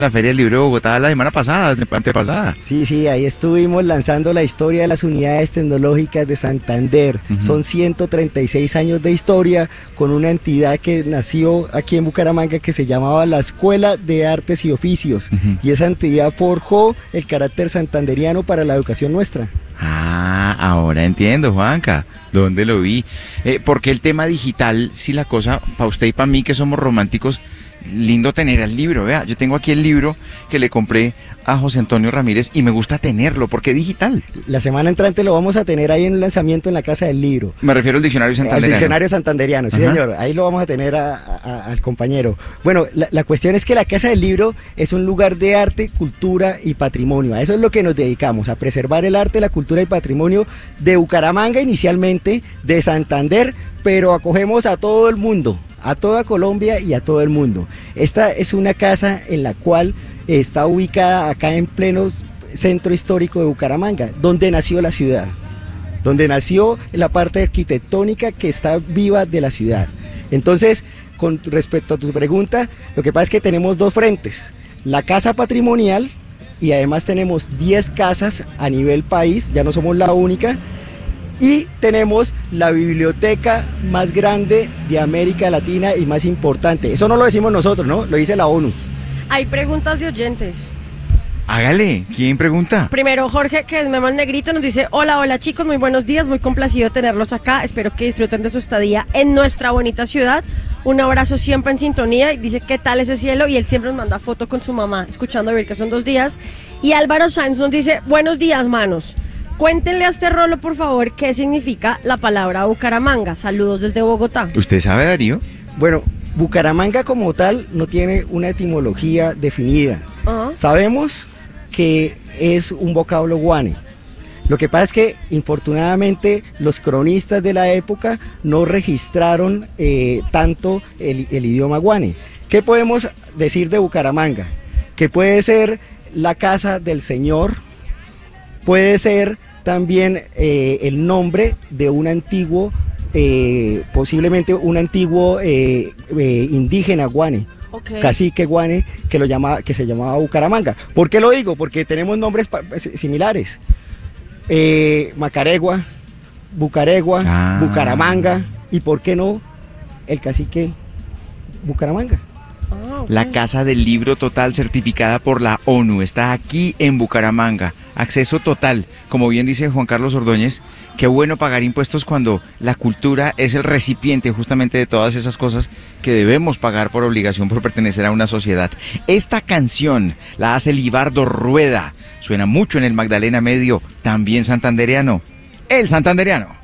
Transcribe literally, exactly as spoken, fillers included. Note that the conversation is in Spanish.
la Feria del Libro de Bogotá la semana pasada, antepasada. Sí, sí, ahí estuvimos lanzando la historia de las unidades tecnológicas de Santander. Uh-huh. Son ciento treinta y seis años de historia con una entidad que nació aquí en Bucaramanga que se llamaba la Escuela de Artes y Oficios. Uh-huh. Y esa entidad forjó el carácter santanderiano para la educación nuestra. Ah, ahora entiendo, Juanca. ¿Dónde lo vi? Eh, porque el tema digital, si la cosa, para usted y para mí que somos románticos, lindo tener el libro, vea, yo tengo aquí el libro que le compré a José Antonio Ramírez y me gusta tenerlo, porque es digital. La semana entrante lo vamos a tener ahí en el lanzamiento en la Casa del Libro. Me refiero al diccionario santanderiano. Al diccionario santanderiano, sí, ajá, señor, ahí lo vamos a tener a, a, al compañero. Bueno, la, la cuestión es que la Casa del Libro es un lugar de arte, cultura y patrimonio, a eso es lo que nos dedicamos, a preservar el arte, la cultura y patrimonio de Bucaramanga inicialmente, de Santander, pero acogemos a todo el mundo, a toda Colombia y a todo el mundo. Esta es una casa en la cual está ubicada acá en pleno centro histórico de Bucaramanga, donde nació la ciudad, donde nació la parte arquitectónica que está viva de la ciudad. Entonces, con respecto a tu pregunta, lo que pasa es que tenemos dos frentes, la casa patrimonial y además tenemos diez casas a nivel país, ya no somos la única. Y tenemos la biblioteca más grande de América Latina y más importante. Eso no lo decimos nosotros, ¿no? Lo dice la ONU. Hay preguntas de oyentes. Hágale, ¿quién pregunta? Primero Jorge, que es Memal Negrito, nos dice: hola, hola chicos, muy buenos días, muy complacido de tenerlos acá, espero que disfruten de su estadía en nuestra bonita ciudad. Un abrazo siempre en sintonía, y dice qué tal ese cielo, y él siempre nos manda foto con su mamá, escuchando a ver que son dos días. Y Álvaro Sáenz nos dice: buenos días, manos. Cuéntenle a este Rolo, por favor, qué significa la palabra Bucaramanga. Saludos desde Bogotá. ¿Usted sabe, Darío? Bueno, Bucaramanga como tal no tiene una etimología definida. Uh-huh. Sabemos que es un vocablo guane. Lo que pasa es que, infortunadamente, los cronistas de la época no registraron eh, tanto el, el idioma guane. ¿Qué podemos decir de Bucaramanga? Que puede ser la casa del señor, puede ser también eh, el nombre de un antiguo, eh, posiblemente un antiguo eh, eh, indígena guane, okay, cacique guane, que, lo llama, que se llamaba Bucaramanga. ¿Por qué lo digo? Porque tenemos nombres similares. Eh, Macaregua, Bucaregua, ah. Bucaramanga, y ¿por qué no el cacique Bucaramanga? Ah, okay. La Casa del Libro Total, certificada por la ONU, está aquí en Bucaramanga. Acceso total, como bien dice Juan Carlos Ordóñez, qué bueno pagar impuestos cuando la cultura es el recipiente justamente de todas esas cosas que debemos pagar por obligación por pertenecer a una sociedad. Esta canción la hace Libardo Rueda, suena mucho en el Magdalena Medio, también santandereano, el santandereano.